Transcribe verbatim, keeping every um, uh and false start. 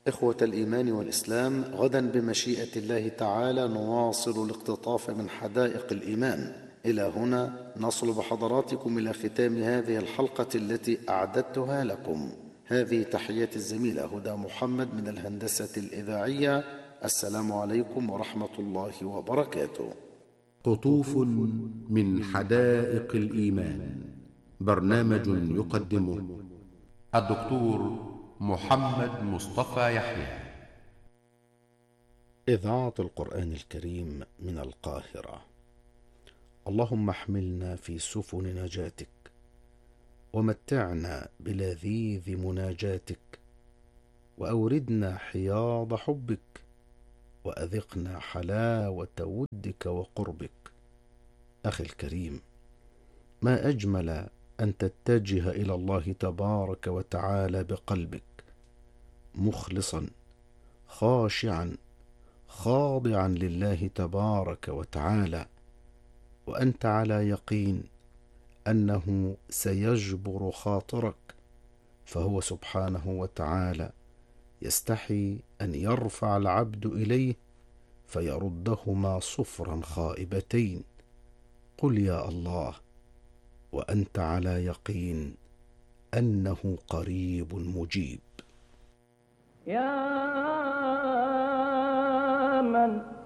إخوة الإيمان والإسلام، غدا بمشيئة الله تعالى نواصل الاقتطاف من حدائق الإيمان. إلى هنا نصل بحضراتكم إلى ختام هذه الحلقة التي أعددتها لكم. هذه تحيات الزميلة هدى محمد من الهندسة الإذاعية. السلام عليكم ورحمة الله وبركاته. قطوف من حدائق الإيمان، برنامج يقدمه الدكتور محمد مصطفى يحيى. إذاعة القرآن الكريم من القاهرة. اللهم احملنا في سفن نجاتك، ومتعنا بلذيذ مناجاتك، وأوردنا حياض حبك، وأذقنا حلاوة ودك وقربك. أخي الكريم، ما أجمل أن تتجه إلى الله تبارك وتعالى بقلبك مخلصا خاشعا خاضعا لله تبارك وتعالى، وأنت على يقين أنه سيجبر خاطرك، فهو سبحانه وتعالى يستحي أن يرفع العبد إليه فيردهما صفرا خائبتين. قل يا الله، وأنت على يقين أنه قريب مجيب. يا من